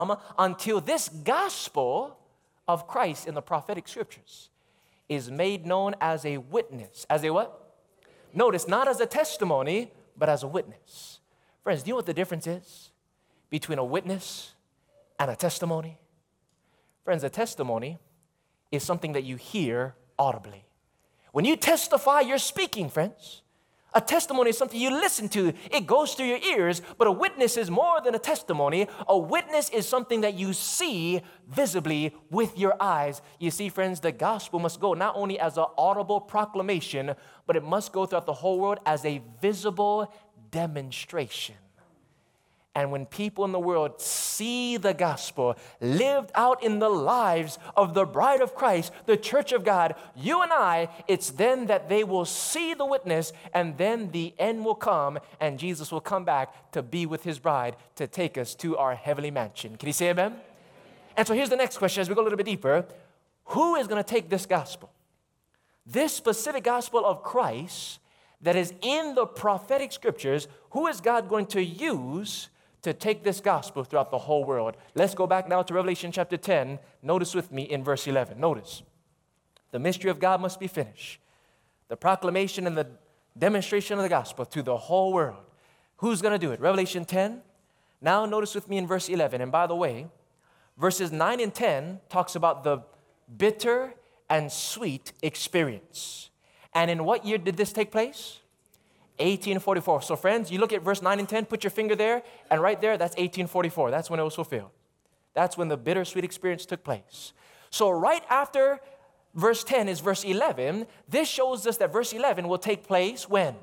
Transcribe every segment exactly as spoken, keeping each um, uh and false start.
until this gospel of Christ in the prophetic scriptures is made known as a witness. As a what? Notice, not as a testimony, but as a witness. Friends, do you know what the difference is between a witness and a testimony? Friends, a testimony is something that you hear audibly. When you testify, you're speaking, friends. A testimony is something you listen to. It goes through your ears, but a witness is more than a testimony. A witness is something that you see visibly with your eyes. You see, friends, the gospel must go not only as an audible proclamation, but it must go throughout the whole world as a visible demonstration. And when people in the world see the gospel lived out in the lives of the bride of Christ, the church of God, you and I, it's then that they will see the witness, and then the end will come, and Jesus will come back to be with his bride, to take us to our heavenly mansion. Can you say amen? And so here's the next question as we go a little bit deeper. Who is going to take this gospel? This specific gospel of Christ that is in the prophetic scriptures, who is God going to use to take this gospel throughout the whole world? Let's go back now to Revelation chapter ten. Notice with me in verse eleven. Notice, the mystery of God must be finished. The proclamation and the demonstration of the gospel to the whole world. Who's going to do it? Revelation ten. Now notice with me in verse eleven. And by the way, verses nine and ten talks about the bitter and sweet experience. And in what year did this take place? eighteen forty-four. So friends, you look at verse nine and ten, put your finger there, and right there, that's eighteen forty-four. That's when it was fulfilled. That's when the bittersweet experience took place. So right after verse ten is verse eleven. This shows us that verse eleven will take place when?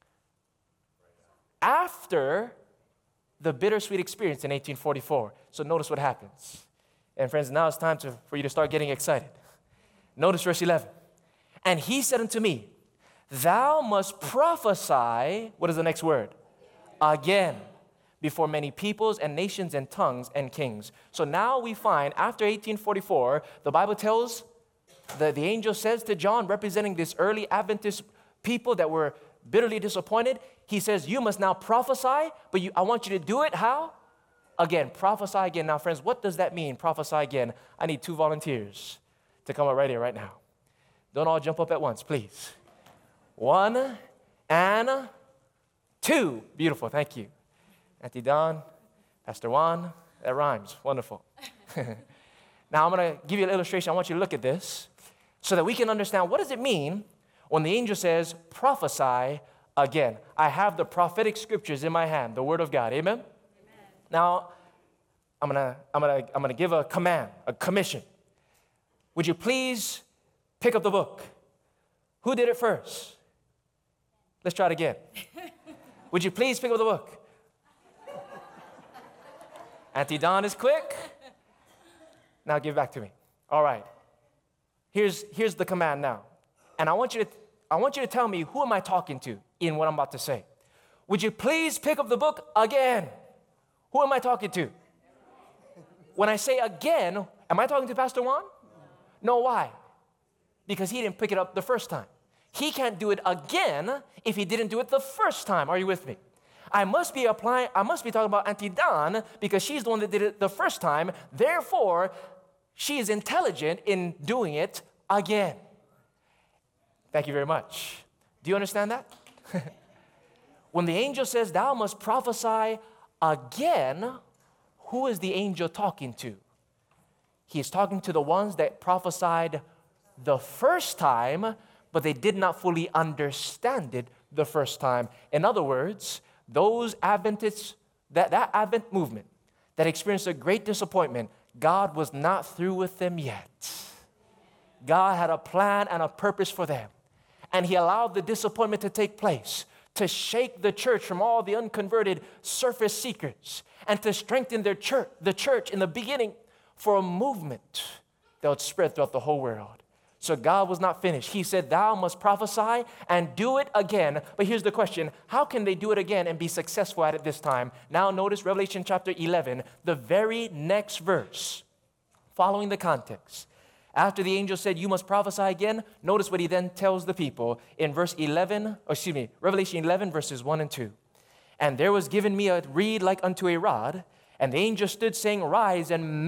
After the bittersweet experience in eighteen forty-four. So notice what happens. And friends, now it's time to, for you to start getting excited. Notice verse eleven. And he said unto me, thou must prophesy, what is the next word? Again, before many peoples and nations and tongues and kings. So now we find after eighteen forty-four, the Bible tells, the, the angel says to John, representing this early Adventist people that were bitterly disappointed, he says, you must now prophesy, but you, I want you to do it, how? Again, prophesy again. Now friends, what does that mean, prophesy again? I need two volunteers to come up right here, right now. Don't all jump up at once, please. One and two. Beautiful, thank you. Auntie Don, Pastor Juan, that rhymes, wonderful. Now I'm going to give you an illustration. I want you to look at this so that we can understand what does it mean when the angel says, prophesy again. I have the prophetic scriptures in my hand, the word of God, amen? Amen. Now, I'm going to I'm going to I'm going to give a command, a commission. Would you please pick up the book? Who did it first? Let's try it again. Would you please pick up the book? Auntie Dawn is quick. Now give it back to me. All right. Here's, here's the command now. And I want you to I want you to tell me, who am I talking to in what I'm about to say? Would you please pick up the book again? Who am I talking to? When I say again, am I talking to Pastor Juan? No, why? Because he didn't pick it up the first time. He can't do it again if he didn't do it the first time. Are you with me? I must be applying, I must be talking about Auntie Dawn because she's the one that did it the first time. Therefore, she is intelligent in doing it again. Thank you very much. Do you understand that? When the angel says, thou must prophesy again, who is the angel talking to? He is talking to the ones that prophesied the first time, but they did not fully understand it the first time. In other words, those Adventists, that, that Advent movement that experienced a great disappointment, God was not through with them yet. God had a plan and a purpose for them. And he allowed the disappointment to take place to shake the church from all the unconverted surface seekers and to strengthen their church, the church in the beginning for a movement that would spread throughout the whole world. So God was not finished. He said, thou must prophesy and do it again. But here's the question. How can they do it again and be successful at it this time? Now notice Revelation chapter eleven, the very next verse, following the context. After the angel said, you must prophesy again, notice what he then tells the people in verse eleven, or excuse me, Revelation eleven, verses one and two. And there was given me a reed like unto a rod, And the angel stood saying, rise, and